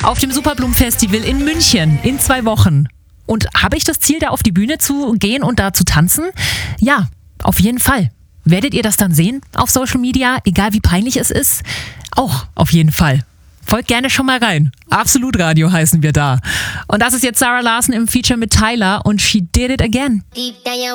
auf dem Superblumen-Festival in München in 2 Wochen. Und habe ich das Ziel, da auf die Bühne zu gehen und da zu tanzen? Ja, auf jeden Fall. Werdet ihr das dann sehen auf Social Media, egal wie peinlich es ist? Auch auf jeden Fall. Folgt gerne schon mal rein. Absolut Radio heißen wir da. Und das ist jetzt Zara Larsson im Feature mit Tyler und She Did It Again.